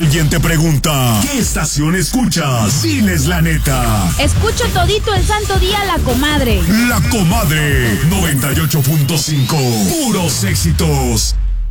alguien te pregunta, ¿qué estación escuchas? Diles la neta. Escucho todito el santo día La Comadre. La Comadre 98.5. Puros éxitos.